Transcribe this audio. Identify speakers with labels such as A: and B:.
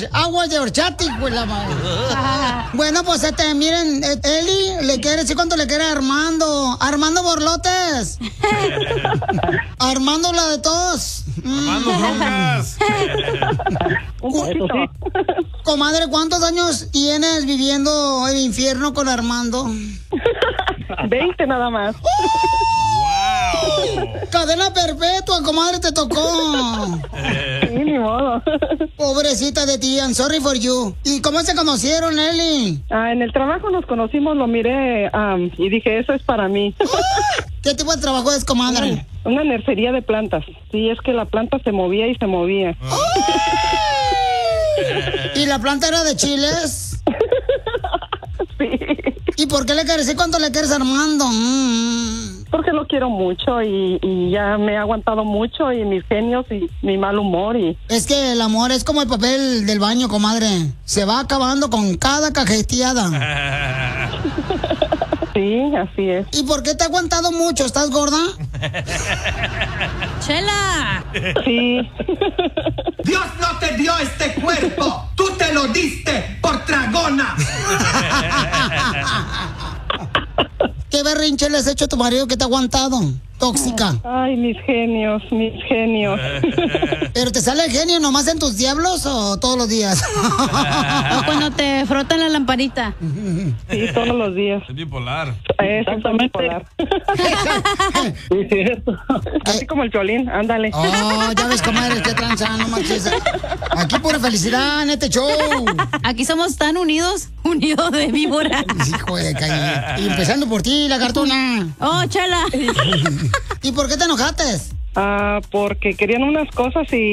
A: aguas de horchata, pues la madre. Bueno, pues miren, Eli le quiere decir cuánto le quiere a Armando. Armando Borlotes. Armando la de tos.
B: Armando Broncas.
C: Un poquito.
A: Comadre, ¿cuántos años tienes viviendo el infierno con Armando?
C: 20 nada más.
A: Cadena perpetua, comadre, te tocó.
C: Sí, ni modo.
A: Pobrecita de ti, I'm sorry for you. ¿Y cómo se conocieron, Eli?
C: En el trabajo nos conocimos, lo miré y dije, eso es para mí.
A: ¿Qué tipo de trabajo es, comadre?
C: Una nercería de plantas. Sí, es que la planta se movía y se movía.
A: ¿Y la planta era de chiles?
C: Sí.
A: ¿Y por qué le quieres decir cuánto le quieres a Armando?
C: Porque lo quiero mucho y ya me he aguantado mucho y mis genios y mi mal humor y...
A: Es que el amor es como el papel del baño, comadre. Se va acabando con cada cajeteada.
C: Sí, así es.
A: ¿Y por qué te ha aguantado mucho? ¿Estás gorda?
D: ¡Chela!
C: Sí.
E: Dios no te dio este cuerpo, tú te lo diste por tragona.
A: ¿Qué berrinche le has hecho a tu marido que te ha aguantado? Tóxica.
C: Ay, mis genios, mis genios.
A: ¿Pero te sale el genio nomás en tus diablos o todos los días?
D: O cuando te frotan la lamparita.
C: Sí, todos los días.
B: Es bipolar.
C: Exactamente. Bipolar. Sí, cierto. Así como el Piolín, ándale.
A: Oh, ya ves, comadre, qué tranza, no manches. Aquí pura felicidad en este show.
D: Aquí somos tan unidos de víbora.
A: Hijo de calle. Y empezando por ti, lagartona.
D: Oh, Chela.
A: ¿Y por qué te enojaste?
C: Porque querían unas cosas y